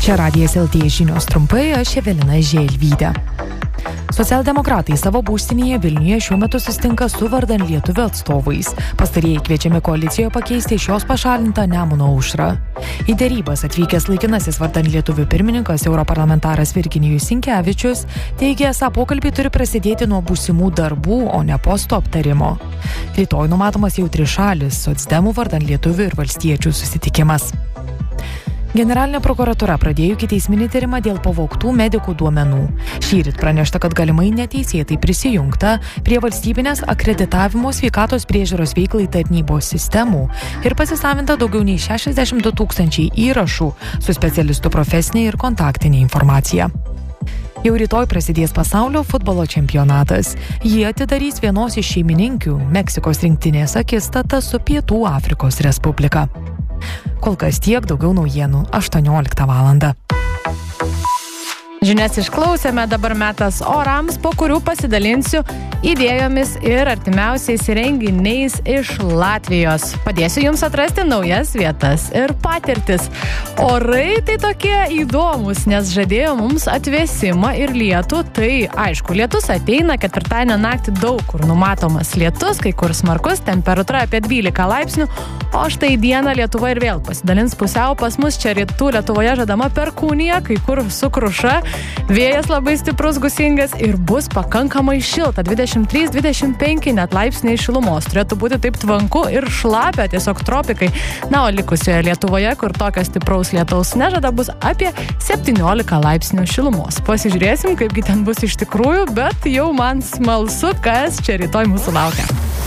Čia Radijas LT žinios trumpai, aš Evelina Želvytė. Socialdemokratai savo būstinėje Vilniuje šiuo metu susitinka su vardan Lietuvio atstovais. Pastarieji kviečiami koalicijoje pakeisti iš jos pašalintą Nemuno Aušrą. Į derybas atvykęs laikinasis vardan Lietuvių pirmininkas europarlamentaras Virginijus Sinkevičius teigia, esą pokalbiai turi prasidėti nuo būsimų darbų, o ne posto aptarimo. Rytoj numatomas jau trišalis socdemų vardan Lietuvių ir valstiečių susitikimas. Generalinė prokuratūra pradėjo ikiteisminį tyrimą dėl pavogtų medikų duomenų. Šįryt pranešta, kad galimai neteisėtai prisijungta prie valstybinės akreditavimo sveikatos priežiūros veiklai tarnybos sistemų ir pasisavinta daugiau nei 62 000 įrašų su specialistų profesinė ir kontaktinė informacija. Jau rytoj prasidės pasaulio futbolo čempionatas. Jį atidarys vienos iš šeimininkių Meksikos rinktinės akistata su Pietų Afrikos Respublika. Kol kas tiek, daugiau naujienų 18 valandą. Žinias išklausėme, dabar metas orams, po kurių pasidalinsiu idėjomis ir artimiausiais renginiais iš Latvijos. Padėsiu jums atrasti naujas vietas ir patirtis. Orai tai tokie įdomus, nes žadėjo mums atvėsimą ir lietų. Tai aišku, lietus ateina, ketvirtadienio naktį daug kur numatomas lietus, kai kur smarkus, temperatūra apie 12 laipsnių, o štai dieną Lietuva ir vėl pasidalins pusiau. Pas mus čia rytų Lietuvoje žadama perkūnija, kai kur su kruša. Vėjas labai stiprus, gūsingas ir bus pakankamai šilta, 23-25 net laipsniai šilumos. Turėtų būti taip tvanku ir šlapia, tiesiog tropikai. Na, o likusioje Lietuvoje, kur tokio stipraus lietaus nežada, bus apie 17 laipsnių šilumos. Pasižiūrėsim, kaipgi ten bus iš tikrųjų, bet jau man smalsu, kas čia rytoj mūsų laukia.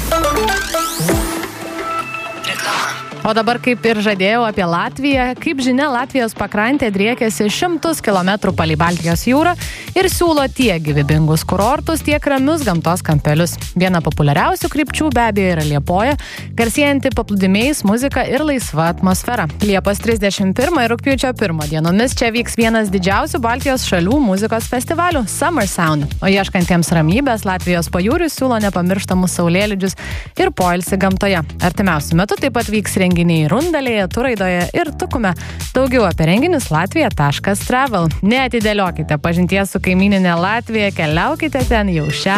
O dabar, kaip ir žadėjau apie Latviją, kaip žinia, Latvijos pakrantė driekiasi 100 km palei Baltijos jūrą ir siūlo tiek gyvybingus kurortus, tiek ramius gamtos kampelius. Viena populiariausių krypčių be abejo yra Liepoja, garsėjanti paplūdimiais, muzika ir laisva atmosfera. Liepos 31 ir rugpjūčio 1 dienomis čia vyks vienas didžiausių Baltijos šalių muzikos festivalių Summer Sound. O ieškantiems ramybės Latvijos pajūrių siūlo nepamirštamus saulėlydžius ir poilsį gamtoje. Artimiausiu metu taip pat vyks renginiai Rundalėje, Turaidoje ir Tukume. Daugiau apie renginius latvija.travel. Neatidėliokite pažinties su kaimyninė Latvija, keliaukite ten jau šią